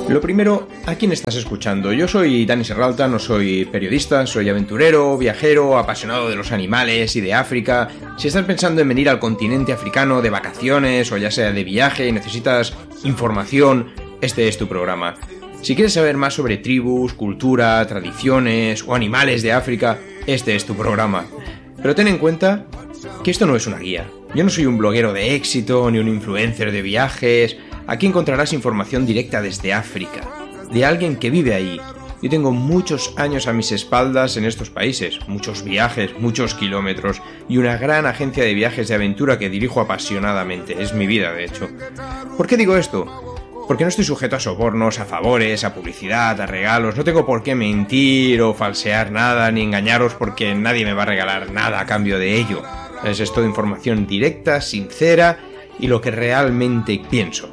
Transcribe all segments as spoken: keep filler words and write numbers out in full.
Lo primero, ¿a quién estás escuchando? Yo soy Dani Serralta, no soy periodista, soy aventurero, viajero, apasionado de los animales y de África. Si estás pensando en venir al continente africano de vacaciones o ya sea de viaje y necesitas información, este es tu programa. Si quieres saber más sobre tribus, cultura, tradiciones o animales de África, este es tu programa. Pero ten en cuenta que esto no es una guía. Yo no soy un bloguero de éxito ni un influencer de viajes. Aquí encontrarás información directa desde África, de alguien que vive ahí. Yo tengo muchos años a mis espaldas en estos países, muchos viajes, muchos kilómetros y una gran agencia de viajes de aventura que dirijo apasionadamente. Es mi vida, de hecho. ¿Por qué digo esto? Porque no estoy sujeto a sobornos, a favores, a publicidad, a regalos. No tengo por qué mentir o falsear nada ni engañaros porque nadie me va a regalar nada a cambio de ello. Es esto de información directa, sincera y lo que realmente pienso.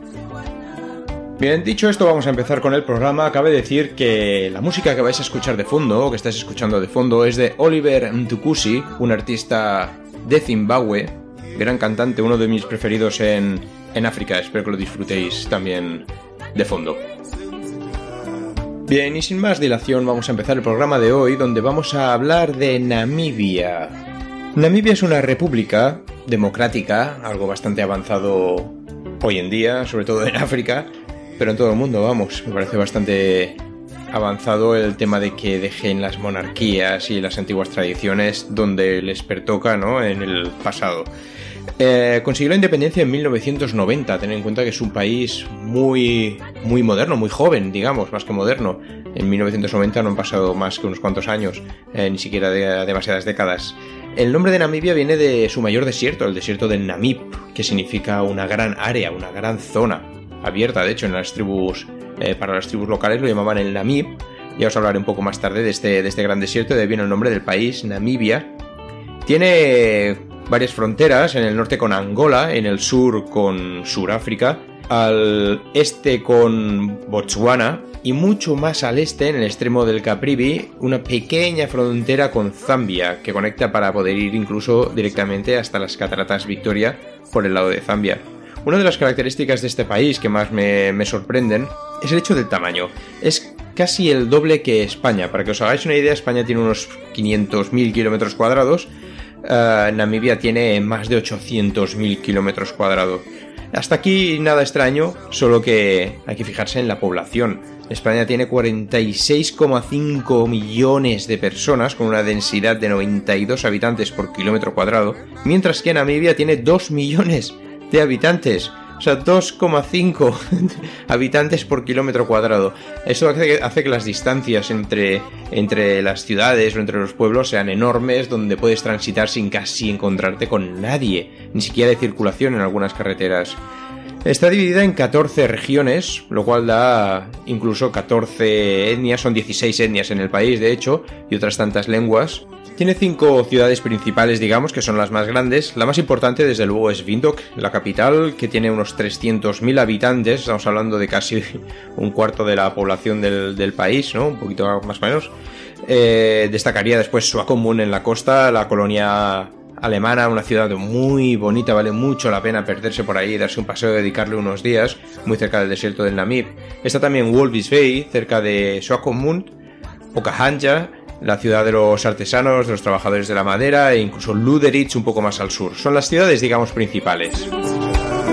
Bien, dicho esto, vamos a empezar con el programa. Cabe decir que la música que vais a escuchar de fondo, o que estáis escuchando de fondo, es de Oliver Mtukudzi, un artista de Zimbabue, gran cantante, uno de mis preferidos en, en África. Espero que lo disfrutéis también de fondo. Bien, y sin más dilación, vamos a empezar el programa de hoy, donde vamos a hablar de Namibia. Namibia es una república democrática, algo bastante avanzado hoy en día, sobre todo en África, pero en todo el mundo, vamos. Me parece bastante avanzado el tema de que dejen las monarquías y las antiguas tradiciones donde les pertoca, ¿no?, en el pasado. Eh, consiguió la independencia en mil novecientos noventa, ten en cuenta que es un país muy, muy moderno, muy joven, digamos, más que moderno. En mil novecientos noventa no han pasado más que unos cuantos años, eh, ni siquiera de, demasiadas décadas. El nombre de Namibia viene de su mayor desierto, el desierto del Namib, que significa una gran área, una gran zona abierta. De hecho, en las tribus, eh, para las tribus locales lo llamaban el Namib. Ya os hablaré un poco más tarde de este, de este gran desierto, de ahí viene el nombre del país, Namibia. Tiene varias fronteras, en el norte con Angola, en el sur con Sudáfrica, al este con Botswana y mucho más al este, en el extremo del Caprivi, una pequeña frontera con Zambia que conecta para poder ir incluso directamente hasta las cataratas Victoria por el lado de Zambia. Una de las características de este país que más me, me sorprenden es el hecho del tamaño. Es casi el doble que España. Para que os hagáis una idea, España tiene unos quinientos mil kilómetros cuadrados. Uh, Namibia tiene más de ochocientos mil kilómetros cuadrados. Hasta aquí nada extraño, solo que hay que fijarse en la población. España tiene cuarenta y seis coma cinco millones de personas con una densidad de noventa y dos habitantes por kilómetro cuadrado, mientras que Namibia tiene dos millones de habitantes. O sea, dos coma cinco habitantes por kilómetro cuadrado. Eso hace, hace que las distancias entre, entre las ciudades o entre los pueblos sean enormes, donde puedes transitar sin casi encontrarte con nadie, ni siquiera de circulación en algunas carreteras. Está dividida en catorce regiones, lo cual da incluso catorce etnias, son dieciséis etnias en el país, de hecho, y otras tantas lenguas. Tiene cinco ciudades principales, digamos, que son las más grandes. La más importante, desde luego, es Windhoek, la capital, que tiene unos trescientos mil habitantes. Estamos hablando de casi un cuarto de la población del, del país, ¿no? Un poquito más o menos. Eh, destacaría después Swakopmund en la costa, la colonia alemana, una ciudad muy bonita, vale mucho la pena perderse por ahí, darse un paseo, dedicarle unos días, muy cerca del desierto del Namib. Está también Walvis Bay, cerca de Swakopmund, Okahanja, la ciudad de los artesanos, de los trabajadores de la madera, e incluso Luderitz un poco más al sur. Son las ciudades, digamos, principales.